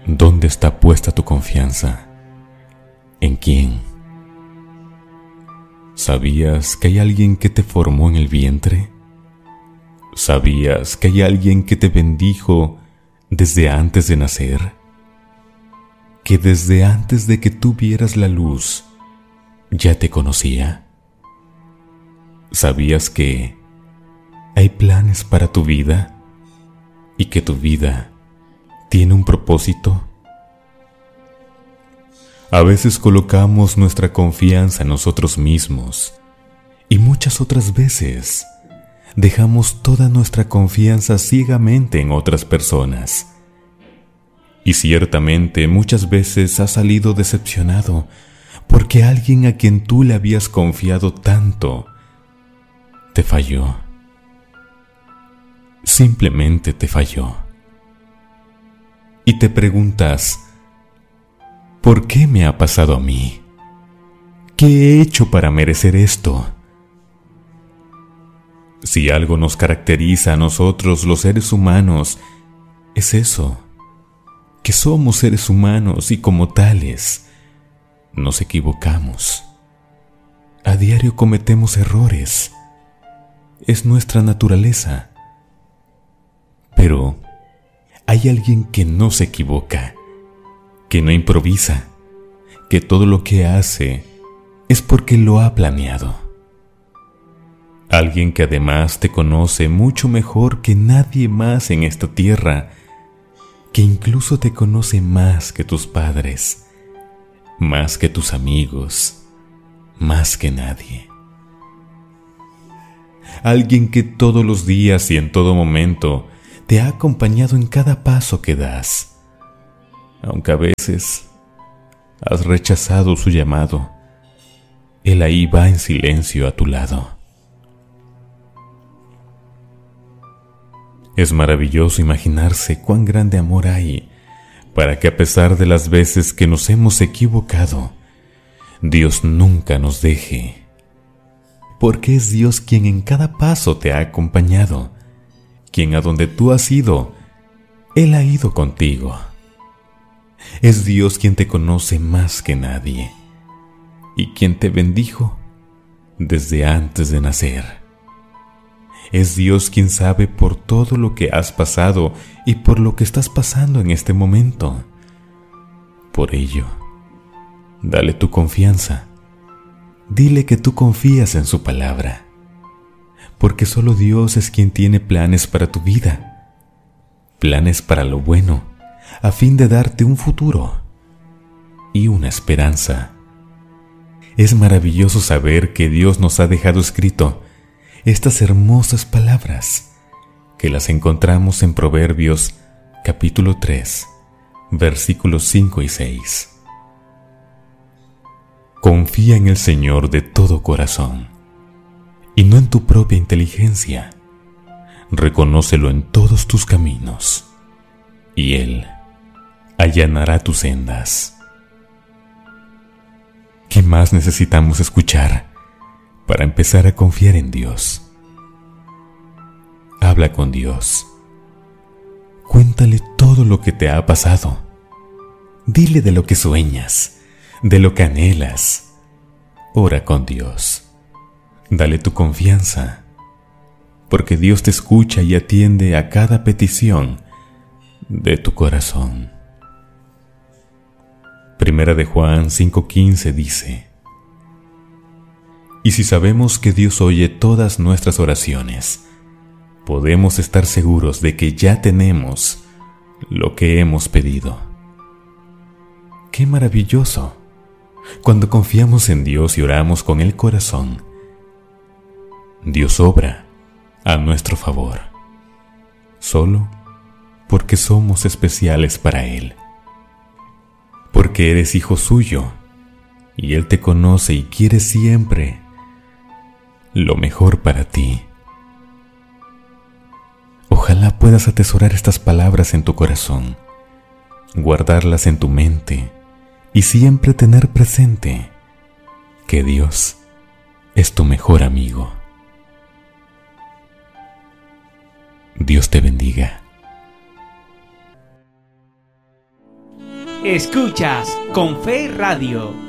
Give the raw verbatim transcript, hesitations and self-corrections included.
¿Dónde está puesta tu confianza? ¿En quién? ¿Sabías que hay alguien que te formó en el vientre? ¿Sabías que hay alguien que te bendijo desde antes de nacer? ¿Que desde antes de que tú vieras la luz ya te conocía? ¿Sabías que hay planes para tu vida y que tu vida tiene un propósito? A veces colocamos nuestra confianza en nosotros mismos y muchas otras veces dejamos toda nuestra confianza ciegamente en otras personas. Y ciertamente muchas veces has salido decepcionado porque alguien a quien tú le habías confiado tanto te falló. Simplemente te falló. Y te preguntas, ¿por qué me ha pasado a mí? ¿Qué he hecho para merecer esto? Si algo nos caracteriza a nosotros los seres humanos, es eso, que somos seres humanos y como tales, nos equivocamos. A diario cometemos errores. Es nuestra naturaleza. Pero hay alguien que no se equivoca, que no improvisa, que todo lo que hace es porque lo ha planeado. Alguien que además te conoce mucho mejor que nadie más en esta tierra, que incluso te conoce más que tus padres, más que tus amigos, más que nadie. Alguien que todos los días y en todo momento te ha acompañado en cada paso que das, aunque a veces has rechazado su llamado. Él ahí va en silencio a tu lado. Es maravilloso imaginarse cuán grande amor hay para que a pesar de las veces que nos hemos equivocado, Dios nunca nos deje. Porque es Dios quien en cada paso te ha acompañado, quien a donde tú has ido, Él ha ido contigo. Es Dios quien te conoce más que nadie y quien te bendijo desde antes de nacer. Es Dios quien sabe por todo lo que has pasado y por lo que estás pasando en este momento. Por ello, dale tu confianza. Dile que tú confías en su palabra, porque solo Dios es quien tiene planes para tu vida, planes para lo bueno, a fin de darte un futuro y una esperanza. Es maravilloso saber que Dios nos ha dejado escrito estas hermosas palabras, que las encontramos en Proverbios capítulo tres, versículos cinco y seis. Confía en el Señor de todo corazón, y no en tu propia inteligencia. Reconócelo en todos tus caminos, y Él allanará tus sendas. ¿Qué más necesitamos escuchar para empezar a confiar en Dios? Habla con Dios. Cuéntale todo lo que te ha pasado. Dile de lo que sueñas, de lo que anhelas. Ora con Dios. Dale tu confianza, porque Dios te escucha y atiende a cada petición de tu corazón. Primera de Juan cinco quince dice: Y si sabemos que Dios oye todas nuestras oraciones, podemos estar seguros de que ya tenemos lo que hemos pedido. ¡Qué maravilloso! Cuando confiamos en Dios y oramos con el corazón, Dios obra a nuestro favor, solo porque somos especiales para Él, porque eres hijo suyo y Él te conoce y quiere siempre lo mejor para ti. Ojalá puedas atesorar estas palabras en tu corazón, guardarlas en tu mente y siempre tener presente que Dios es tu mejor amigo. Dios te bendiga. Escuchas Con Fe Radio.